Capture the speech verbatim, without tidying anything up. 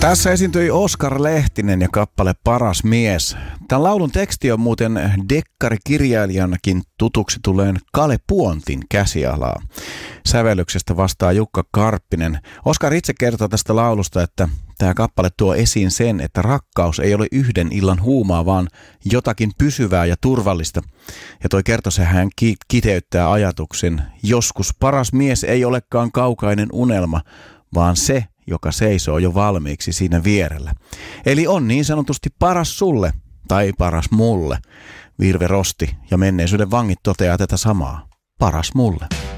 Tässä esiintyi Oskar Lehtinen ja kappale Paras mies. Tämän laulun teksti on muuten dekkarikirjailijanakin tutuksi tulleen Kale Puontin käsialaa. Sävellyksestä vastaa Jukka Karppinen. Oskar itse kertoo tästä laulusta, että tämä kappale tuo esiin sen, että rakkaus ei ole yhden illan huumaa, vaan jotakin pysyvää ja turvallista. Ja toi kertoi, hän ki- kiteyttää ajatuksen, joskus paras mies ei olekaan kaukainen unelma, vaan se, joka seisoo jo valmiiksi siinä vierellä. Eli on niin sanotusti paras sulle tai paras mulle. Virve Rosti ja menneisyyden vangit toteaa tätä samaa. Paras mulle.